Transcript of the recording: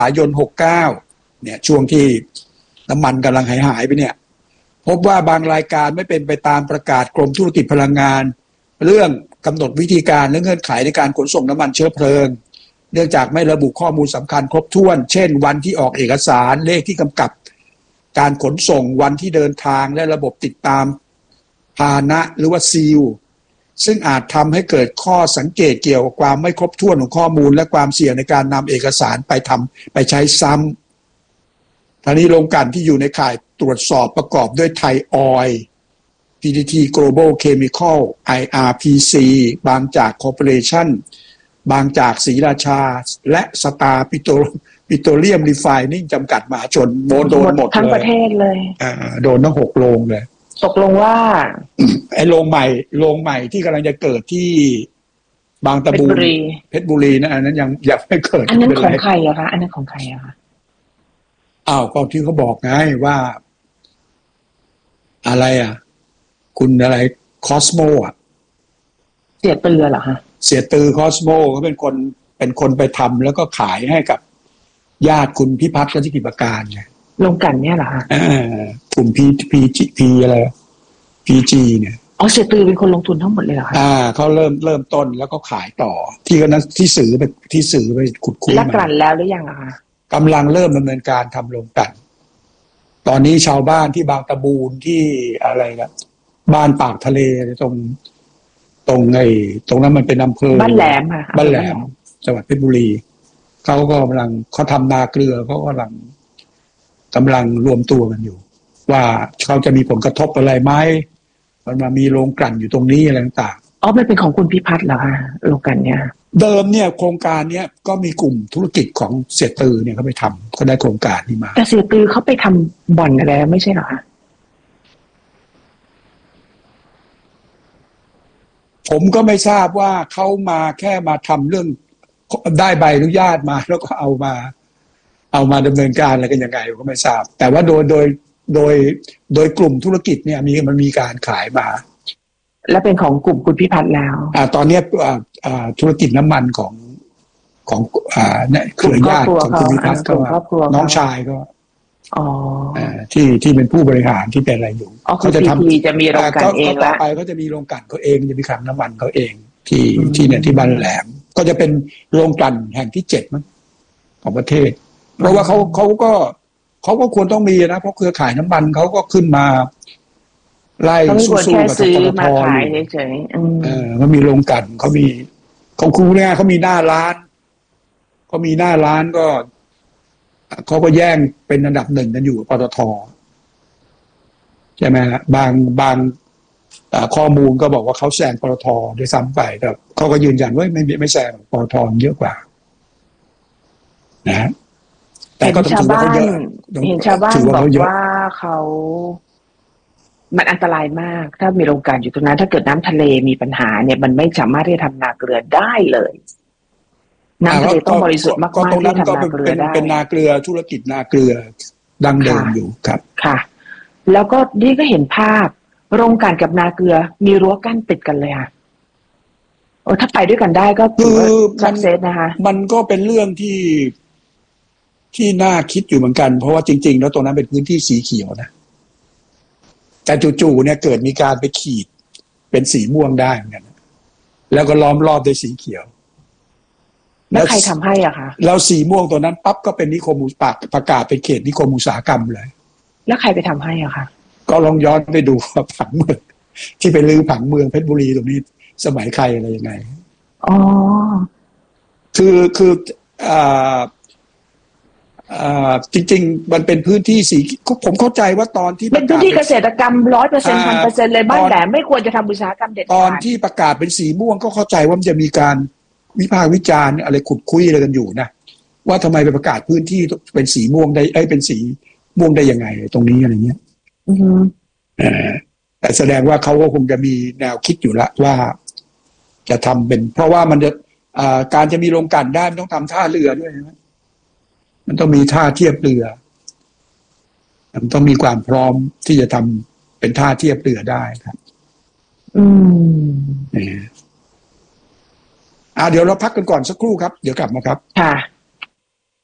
ายน69เนี่ยช่วงที่น้ำมันกำลังหายไปเนี่ยพบว่าบางรายการไม่เป็นไปตามประกาศกรมธุรกิจพลังงานเรื่องกำหนดวิธีการและเงื่อนไขในการขนส่งน้ำมันเชื้อเพลิงเนื่องจากไม่ระบุข้อมูลสำคัญครบถ้วนเช่นวันที่ออกเอกสารเลขที่กำกับการขนส่งวันที่เดินทางและระบบติดตามพาหนะหรือว่าซีลซึ่งอาจทำให้เกิดข้อสังเกตเกี่ยวกับความไม่ครบถ้วนของข้อมูลและความเสี่ยงในการนำเอกสารไปใช้ซ้ำทั้งนี้โรงกลั่นที่อยู่ในข่ายตรวจสอบประกอบด้วยไทยออยล์ PTT Global Chemical IRPC บางจากคอร์ปอเรชั่นบางจากศรีราชาและสตาร์ปิโตรเลียมรีไฟนิ่งจำกัดมหาชนโดนหมดเลยทั้งประเทศเลยโดนทั้ง6โรงเลยตกลงว่าไอ้โรงใหม่ที่กำลังจะเกิดที่บางตะบูนเพชรบุรีนะอันนั้นยังไม่เกิดอันนั้นของใครอะคะอันนั้นของใครอะคะก็ที่เขาบอกไงว่าอะไรคุณอะไรคอสโมเสียตือเหรอคะเสียตือคอสโมเขาเป็นคนไปทำแล้วก็ขายให้กับญาติคุณพิพัฒน์รัชกิจประการไงโรงกลั่นเนี่ยเหรอคะกลุ่มพีอะไรPG เนี่ยเสียตือเป็นคนลงทุนทั้งหมดเลยเหรอคะเขาเริ่มต้นแล้วก็ขายต่อที่ก็นั้นที่สื่อไปขุดคุยแล้วกลั่นแล้วหรือยังอะคะกำลังเริ่มดำเนินการทำโรงกลั่นตอนนี้ชาวบ้านที่บางตะบูนที่อะไรนะบ้านปากทะเลตรงนั้นมันเป็นอำเภอบ้านแหลมค่ะบ้านแหลมจังหวัดเพชรบุรีเขาก็เขาทำนาเกลือเขากำลังรวมตัวกันอยู่ว่าเขาจะมีผลกระทบอะไรไหมมันมามีโรงกลั่นอยู่ตรงนี้อะไรต่างมันเป็นของคุณพิพัฒน์เหรอคะโรงกลั่นเนี่ยเดิมเนี่ยโครงการเนี้ยก็มีกลุ่มธุรกิจของเสียตือเนี่ยเขาไปทำเขาได้โครงการนี้มาแต่เสียตือเขาไปทำบ่อนอะไรไม่ใช่เหรอคะผมก็ไม่ทราบว่าเขาแค่มาทำเรื่องได้ใบอนุญาตมาแล้วก็เอามาดำเนินการอะไรกันยังไงก็ไม่ทราบแต่ว่าโดยกลุ่มธุรกิจเนี่ยมันมีการขายมาและเป็นของกลุ่มคุณพิพัฒน์แล้วตอนนี้ธุรกิจน้ำมันของเนี่ยเครือญาติของคุณพิพัฒน์ก็น้องชายก็ที่เป็นผู้บริหารที่เป็นอะไรอยู่เขาจะมีโรงกลั่นเองต่อไปเขาจะมีโรงกลั่นเขาเองจะมีคลังน้ำมันเขาเองที่เนี่ยที่บ้านแหลมก็จะเป็นโรงกลั่นแห่งที่7มั้งของประเทศเพราะว่าเขาก็ควรต้องมีนะเพราะเครือข่ายน้ำมันเขาก็ขึ้นมาไล่สู้กับปตท.ขายเฉยๆเขามีโรงกลั่นเขาคูเนี่ยเขามีหน้าร้านก็เขาก็แย่งเป็นอันดับ1กันอยู่ปตท.ใช่ไหมฮะบางข้อมูลก็บอกว่าเขาแซงปตท.ด้วยซ้ำไปแต่เขาก็ยืนยันว่าไม่แซงปตท.เยอะกว่านะฮะแต่ก็ต้องถือว่าเขาเยอะเห็นชาวบ้านบอกว่ามันอันตรายมากถ้ามีโรงกลั่นอยู่ตรงนั้นถ้าเกิดน้ำทะเลมีปัญหาเนี่ยมันไม่สามารถที่จะทำนาเกลือได้เลยน้ำทะเลต้องบริสุทธิ์มากๆที่ทำนาเกลือได้เป็นนาเกลือธุรกิจนาเกลือดังเดิมอยู่ครับค่ะแล้วก็นี่ก็เห็นภาพโรงกลั่นกับนาเกลือมีรั้วกั้นติดกันเลยค่ะถ้าไปด้วยกันได้ก็คือซักเซสนะคะมันก็เป็นเรื่องที่น่าคิดอยู่เหมือนกันเพราะว่าจริงๆแล้วตรงนั้นเป็นพื้นที่สีเขียวนะแต่จู่ๆเนี่ยเกิดมีการไปขีดเป็นสีม่วงได้เหมือนกันแล้วก็ล้อมรอบด้วยสีเขียวแล้วใครทำให้อ่ะคะแล้วสีม่วงตัวนั้นปั๊บก็เป็นนิคมประกาศเป็นเขตนิคมอุตสาหกรรมเลยแล้วใครไปทำให้อ่ะคะก็ลองย้อนไปดูผังเมืองที่ไปรื้อผังเมืองเพชรบุรีตรงนี้สมัยใครอะไรยังไงคือจริงๆมันเป็นพื้นที่สีผมเข้าใจว่าตอนที่เป็นพื้นที่เกษตรกรรม 100% 1,000% เลยบ้านแหลมไม่ควรจะทำอุตสาหกรรมเด็ดขาดตอนที่ประกาศเป็นสีม่วงก็เข้าใจว่ามันจะมีการวิพากษ์วิจารณ์อะไรขุดคุยอะไรกันอยู่นะว่าทำไมไปประกาศพื้นที่เป็นสีม่วงได้เป็นสีม่วงได้ยังไงตรงนี้อะไรเงี้ยแต่แสดงว่าเขาก็คงจะมีแนวคิดอยู่ละว่าจะทำเป็นเพราะว่ามันจะการจะมีโรงกลั่นได้มันต้องทำท่าเรือด้วยนะมันต้องมีท่าเทียบเรือมันต้องมีความพร้อมที่จะทำเป็นท่าเทียบเรือได้ครับเดี๋ยวเราพักกันก่อนสักครู่ครับเดี๋ยวกลับมาครับค่ะ